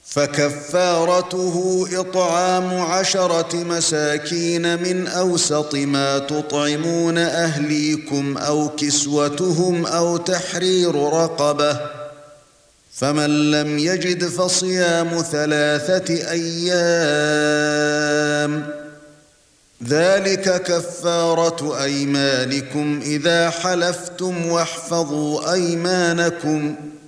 فكفارته إطعام 10 مساكين من أوسط ما تطعمون أهليكم أو كسوتهم أو تحرير رقبة، فمن لم يجد فصيام 3 أيام، ذلك كفارة أيمانكم إذا حلفتم، واحفظوا أيمانكم